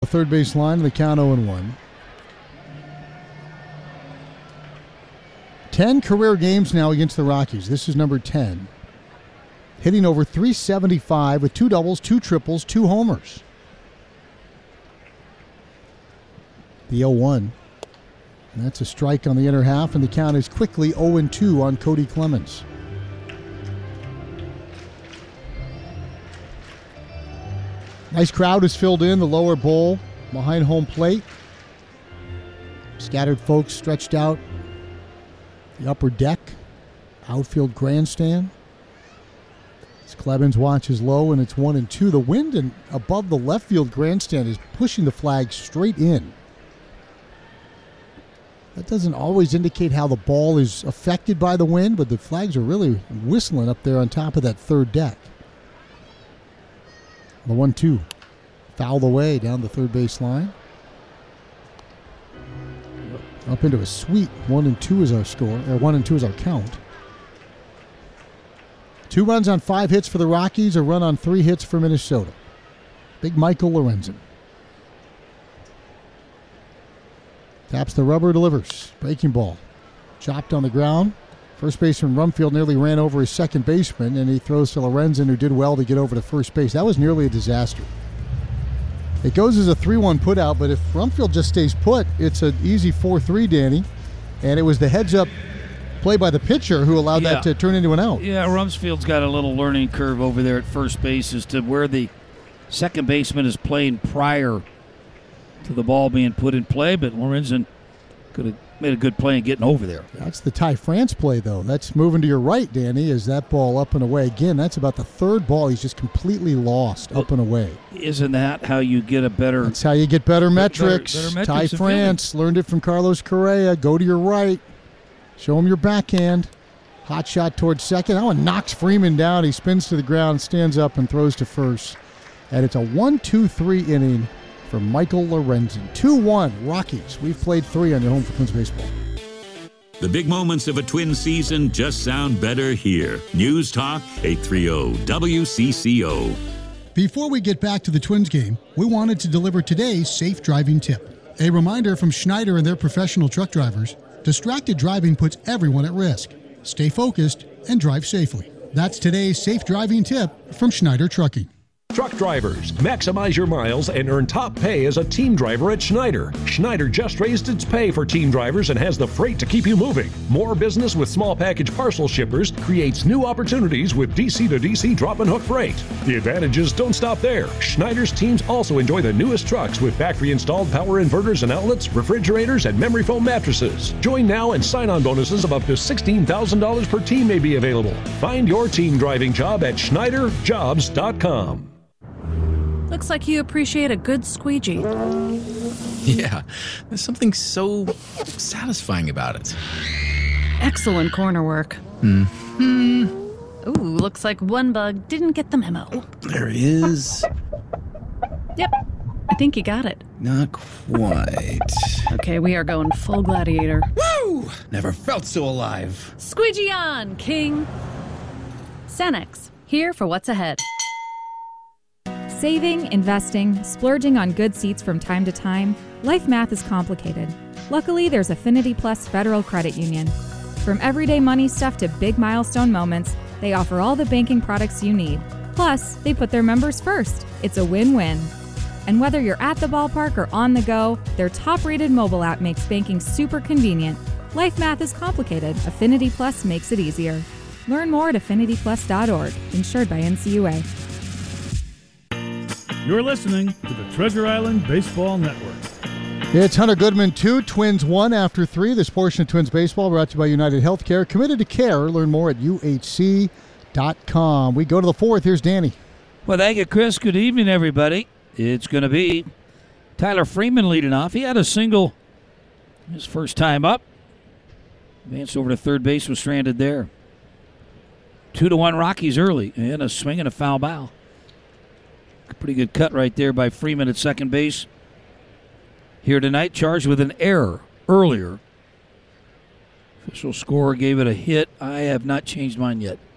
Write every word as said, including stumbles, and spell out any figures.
third base line, the count oh and one. ten career games now against the Rockies. This is number ten. Hitting over three seventy-five with two doubles, two triples, two homers. The oh one. And that's a strike on the inner half, and the count is quickly oh and two on Cody Clemens. Nice crowd is filled in the lower bowl behind home plate. Scattered folks stretched out the upper deck, outfield grandstand. As Clemens watches low, and it's one and two. The wind and above the left field grandstand is pushing the flag straight in. That doesn't always indicate how the ball is affected by the wind, but the flags are really whistling up there on top of that third deck. The one two. Fouled away down the third base line. Up into a sweet one and two is our score, or one and two is our count. Two runs on five hits for the Rockies, a run on three hits for Minnesota. Big Michael Lorenzen. Taps the rubber, delivers. Breaking ball. Chopped on the ground. First baseman Rumfield nearly ran over his second baseman, and he throws to Lorenzen, who did well to get over to first base. That was nearly a disaster. It goes as a three one putout, but if Rumfield just stays put, it's an easy four three, Danny. And it was the heads-up play by the pitcher who allowed yeah. that to turn into an out. Yeah, Rumfield's got a little learning curve over there at first base as to where the second baseman is playing prior to the ball being put in play, but Lorenzen could have made a good play in getting over there. That's the Ty France play, though. That's moving to your right, Danny, is that ball up and away. Again, that's about the third ball he's just completely lost, up and away. Isn't that how you get a better... That's how you get better metrics. Better, better Ty metrics France learned it from Carlos Correa. Go to your right. Show him your backhand. Hot shot towards second. That one knocks Freeman down. He spins to the ground, stands up, and throws to first. And it's a one two three inning for Michael Lorenzen. two one, Rockies. We've played three on your home for Twins Baseball. The big moments of a Twins season just sound better here. News Talk eight thirty W C C O. Before we get back to the Twins game, we wanted to deliver today's safe driving tip. A reminder from Schneider and their professional truck drivers: distracted driving puts everyone at risk. Stay focused and drive safely. That's today's safe driving tip from Schneider Trucking. Truck drivers, maximize your miles and earn top pay as a team driver at Schneider. Schneider just raised its pay for team drivers and has the freight to keep you moving. More business with small package parcel shippers creates new opportunities with D C to D C drop and hook freight. The advantages don't stop there. Schneider's teams also enjoy the newest trucks with factory installed power inverters and outlets, refrigerators, and memory foam mattresses. Join now and sign-on bonuses of up to sixteen thousand dollars per team may be available. Find your team driving job at Schneider Jobs dot com. Looks like you appreciate a good squeegee. Yeah, there's something so satisfying about it. Excellent corner work. Hmm. Ooh, looks like one bug didn't get the memo. Oh, there he is. Yep, I think you got it. Not quite. Okay, we are going full gladiator. Woo! Never felt so alive. Squeegee on, King. Cenex, here for what's ahead. Saving, investing, splurging on good seats from time to time, life math is complicated. Luckily, there's Affinity Plus Federal Credit Union. From everyday money stuff to big milestone moments, they offer all the banking products you need. Plus, they put their members first. It's a win-win. And whether you're at the ballpark or on the go, their top-rated mobile app makes banking super convenient. Life math is complicated. Affinity Plus makes it easier. Learn more at affinity plus dot org. Insured by N C U A. You're listening to the Treasure Island Baseball Network. It's Hunter Goodman two, Twins one after three. This portion of Twins Baseball brought to you by United Healthcare. Committed to care. Learn more at U H C dot com. We go to the fourth. Here's Danny. Well, thank you, Chris. Good evening, everybody. It's going to be Tyler Freeman leading off. He had a single his first time up. Advanced over to third base, was stranded there. Two to one Rockies early, and a swing and a foul ball. Pretty good cut right there by Freeman at second base. Here tonight, charged with an error earlier. Official scorer gave it a hit. I have not changed mine yet.